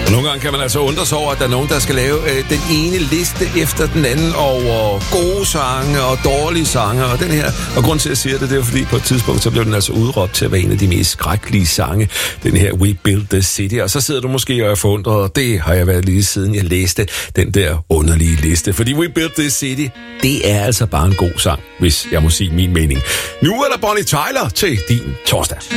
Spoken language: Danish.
Og nogle gange kan man altså undre sig over, at der er nogen, der skal lave den ene liste efter den anden over gode sange og dårlige sange. Og den her, og grund til, at jeg siger det, det er fordi på et tidspunkt, så blev den altså udråbt til at være en af de mest skrækkelige sange. Den her We Built the City. Og så sidder du måske og er forundret, og det har jeg været lige siden jeg læste den der underlige liste. Fordi We Built the City, det er altså bare en god sang, hvis jeg må sige min mening. Nu er der Bonnie Tyler til din torsdag.